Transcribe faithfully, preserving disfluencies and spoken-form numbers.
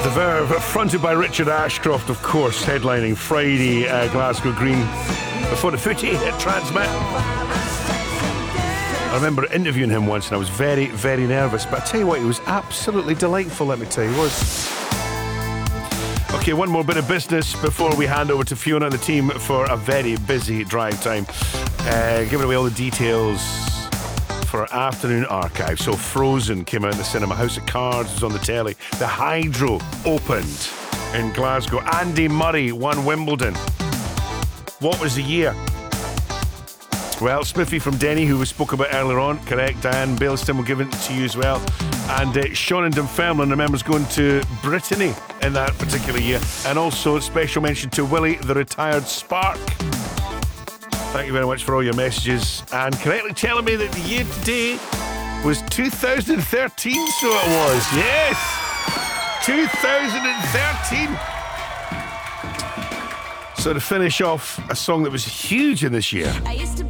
The Verve, fronted by Richard Ashcroft, of course, headlining Friday, uh, Glasgow Green, before the footy at Transmit. I remember interviewing him once and I was very, very nervous, but I tell you what, he was absolutely delightful, let me tell you, he was. Okay, one more bit of business before we hand over to Fiona and the team for a very busy drive time. Uh, giving away all the details for our afternoon archive. So Frozen came out in the cinema, House of Cards was on the telly, the Hydro opened in Glasgow, Andy Murray won Wimbledon. What was the year? Well, Smithy from Denny, who we spoke about earlier on, correct. Diane Bailston will give it to you as well. And uh, Sean in Dunfermline remembers going to Brittany in that particular year. And also special mention to Willie, the retired Spark. Thank you very much for all your messages. And correctly telling me that the year today was two thousand thirteen, so it was. Yes! two thousand thirteen. So to finish off, a song that was huge in this year. I used to